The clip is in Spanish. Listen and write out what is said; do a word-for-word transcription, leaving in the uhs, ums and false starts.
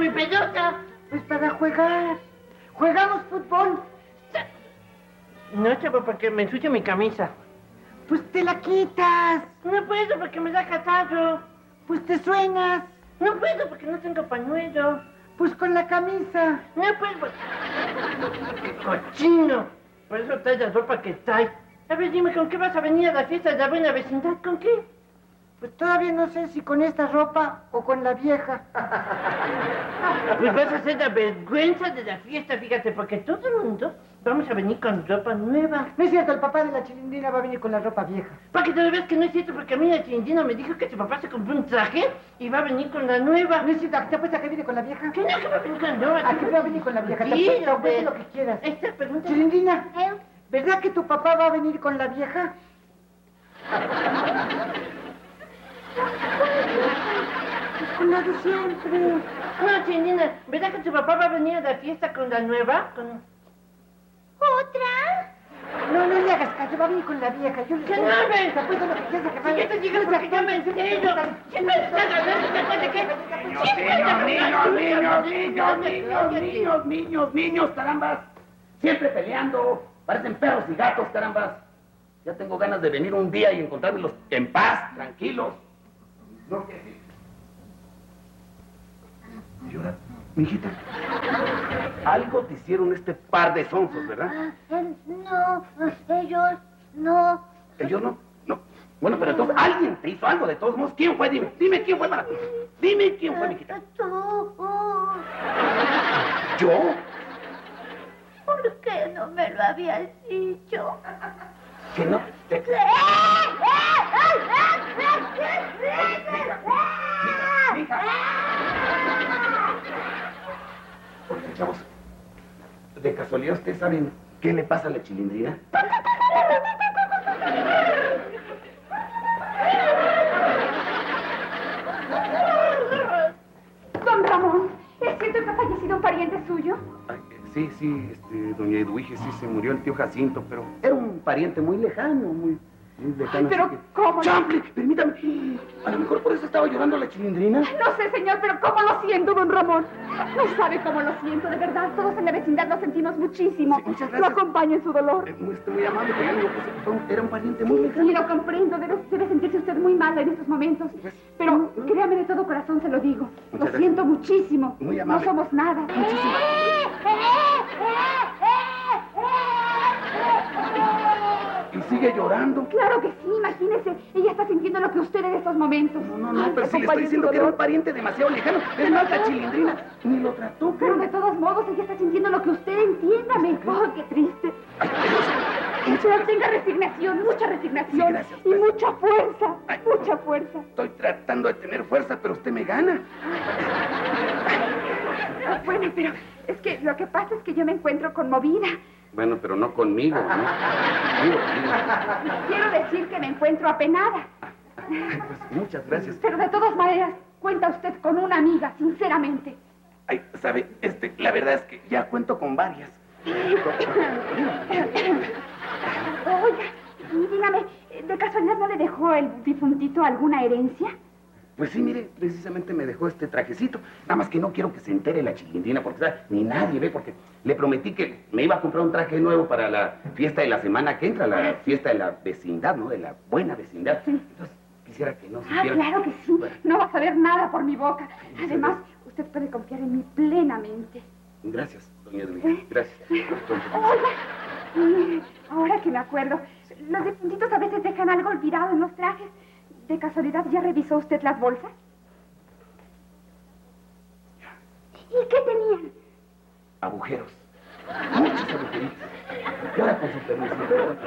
mi pelota? Pues para jugar. Jugamos fútbol. No, chavo, porque me ensucio mi camisa. Pues te la quitas. No puedo porque me da catarro. Pues te sueñas. No puedo porque no tengo pañuelo. Pues con la camisa. No puedo. ¡Qué cochino! Por eso traes la ropa que traes. A ver, dime, ¿con qué vas a venir a la fiesta de la buena vecindad? ¿Con qué? Pues todavía no sé si con esta ropa o con la vieja. Pues vas a hacer la vergüenza de la fiesta, fíjate, porque todo el mundo vamos a venir con ropa nueva. No es cierto, el papá de la Chilindrina va a venir con la ropa vieja. Para que te lo veas que no es cierto, porque a mí la Chilindrina me dijo que su papá se compró un traje y va a venir con la nueva. No es cierto, ¿te apuesta que viene con la vieja? ¿Qué no, que va a venir con la nueva? ¿A qué va a venir con la vieja? Sí, te apuesto, hombre. lo que quieras. Esta pregunta... Chilindrina, ¿Eh? ¿verdad que tu papá va a venir con la vieja? Pues con la de siempre. No, Chilindrina, ¿verdad que tu papá va a venir a la fiesta con la nueva? Con... ¿Otra? No, no le hagas caso, va a venir con la vieja. Yo le ¡Que no, hombre! Te apuesto lo que quieras que Si ya te digo porque ya me entero. Siempre estás hablando, ¿te acuerdas de qué? Niños, niños, niños, niños, niños, niños, niños, niños, carambas. Siempre peleando. Parecen perros y gatos, carambas. Ya tengo ganas de venir un día y encontrármelos en paz, tranquilos. No, que sí. ¿Y ahora, mijita? Algo te hicieron este par de sonsos, ¿verdad? Eh, no, ellos no. ¿Ellos no? No. Bueno, pero entonces alguien te hizo algo de todos modos. ¿Quién fue? Dime, dime quién fue para ti. Dime quién fue, mijita. Tú. ¿Yo? ¿Por qué no me lo habías dicho? Que no te... Oye, chavos, ¿de casualidad ustedes saben qué le pasa a la Chilindrina? Don Ramón, ¿es cierto que ha fallecido un pariente suyo? Ay, sí, sí, este, doña Eduige, sí se murió el tío Jacinto, pero era un pariente muy lejano, muy, muy lejano. Pero, así que... ¿cómo? ¡Chample! Permítame. A lo mejor por eso estaba llorando la Chilindrina. No sé, señor, pero ¿cómo lo siento, don Ramón? No sabe cómo lo siento, de verdad. Todos en la vecindad lo sentimos muchísimo. Sí, muchas Lo gracias. acompaño en su dolor. Eh, Muy, estoy muy amable, pero yo digo que fue un- era un pariente muy lejano. Sí, lo comprendo. Debe, debe sentirse usted muy mal en estos momentos. Pues, Pero créame, de todo corazón se lo digo. Muchas Lo gracias. siento muchísimo. Muy amable. No somos nada. Y sigue llorando. Claro que sí, imagínese. Ella está sintiendo lo que usted en estos momentos. No, no, no, Ay, pero si le acompañe estoy su diciendo que era un dolor. pariente demasiado lejano. Es más, la Chilindrina ni lo trató. Pero de todos modos, ella está sintiendo lo que usted, entiéndame. Oh, qué triste. Ay, Dios, Pero tenga resignación, mucha resignación. Sí, gracias, y gracias. mucha fuerza, Ay. mucha fuerza. estoy tratando de tener fuerza, pero usted me gana. Ah, Bueno, pero es que lo que pasa es que yo me encuentro conmovida. Bueno, pero no conmigo, ¿no? Digo, digo. Quiero decir que me encuentro apenada. Pues muchas gracias. Pero de todas maneras, cuenta usted con una amiga, sinceramente. Ay, sabe, este, la verdad es que ya cuento con varias. Oiga, dígame, ¿de casualidad no le dejó el difuntito alguna herencia? Pues sí, mire, precisamente me dejó este trajecito. Nada más que no quiero que se entere la Chilindrina, porque ¿sabe? Ni nadie ve, porque le prometí que me iba a comprar un traje nuevo para la fiesta de la semana que entra, la fiesta de la vecindad, ¿no? De la buena vecindad. Sí. Entonces, quisiera que no se Ah, hiciera... claro que sí. Bueno, No va a saber nada por mi boca. Además, usted puede confiar en mí plenamente. gracias, doña Edwin, gracias. Oiga, mm, ahora que me acuerdo, los difuntitos a veces dejan algo olvidado en los trajes. ¿De casualidad ya revisó usted las bolsas? ¿Y qué tenían? Agujeros. Muchos agujeritos. Y ahora, con su permiso,